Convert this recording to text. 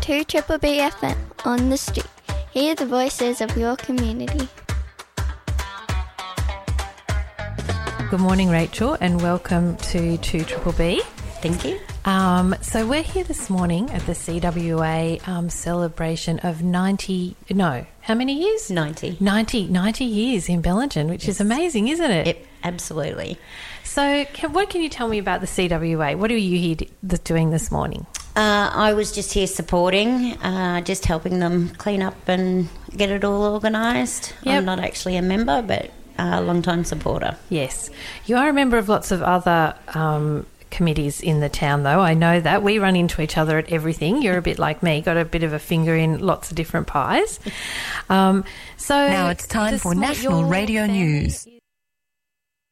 2 Triple B FM on the street. Hear the voices of your community. Good morning, Rachel, and welcome to 2 Triple B. Thank you. So we're here this morning at the CWA celebration of 90, no, how many years? 90. 90 years in Bellingen, which is amazing, isn't it? Yep, absolutely. So what can you tell me about the CWA? What are you here doing this morning? I was just here supporting, just helping them clean up and get it all organised. Yep. I'm not actually a member, but a long-time supporter. Yes. You are a member of lots of other committees in the town, though. I know that. We run into each other at everything. You're a bit like me, got a bit of a finger in lots of different pies. So now it's time for National Radio News.